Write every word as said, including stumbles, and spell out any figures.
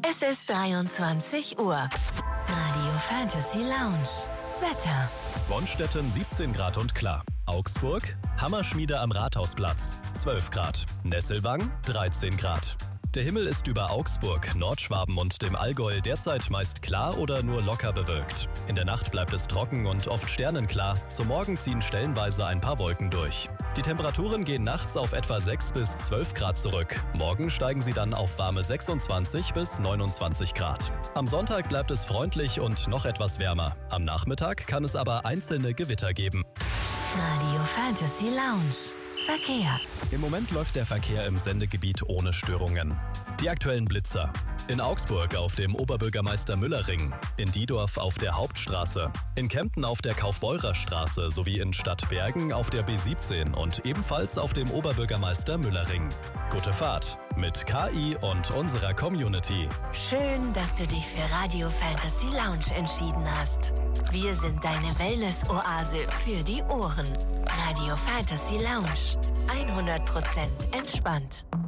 Es ist dreiundzwanzig Uhr. Radio Fantasy Lounge. Wetter. Bonstetten siebzehn Grad und klar. Augsburg, Hammerschmiede am Rathausplatz zwölf Grad. Nesselwang dreizehn Grad. Der Himmel ist über Augsburg, Nordschwaben und dem Allgäu derzeit meist klar oder nur locker bewölkt. In der Nacht bleibt es trocken und oft sternenklar. Zum Morgen ziehen stellenweise ein paar Wolken durch. Die Temperaturen gehen nachts auf etwa sechs bis zwölf Grad zurück. Morgen steigen sie dann auf warme sechsundzwanzig bis neunundzwanzig Grad. Am Sonntag bleibt es freundlich und noch etwas wärmer. Am Nachmittag kann es aber einzelne Gewitter geben. Radio Fantasy Lounge. Verkehr. Im Moment läuft der Verkehr im Sendegebiet ohne Störungen. Die aktuellen Blitzer. In Augsburg auf dem Oberbürgermeister-Müller-Ring, in Diedorf auf der Hauptstraße, in Kempten auf der Kaufbeurer-Straße sowie in Stadtbergen auf der B siebzehn und ebenfalls auf dem Oberbürgermeister-Müller-Ring. Gute Fahrt mit K I und unserer Community. Schön, dass du dich für Radio Fantasy Lounge entschieden hast. Wir sind deine Wellness-Oase für die Ohren. Radio Fantasy Lounge. hundert Prozent entspannt.